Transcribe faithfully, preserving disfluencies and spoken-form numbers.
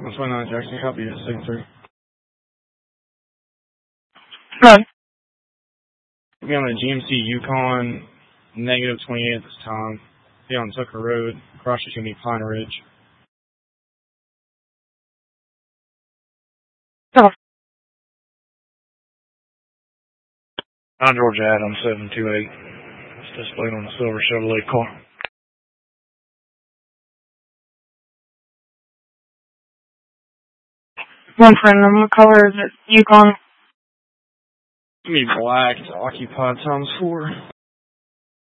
one twenty-nine Jackson, copy at six three. Hello. We'll be on the G M C Yukon, negative twenty-eight at this time. Be on Tucker Road, across the street, Pine Ridge. Hello. nine Georgia Adams, seven two eight. It's displayed on the silver Chevrolet car. One friend, what color is it? Yukon. Give me black, it's occupied times four.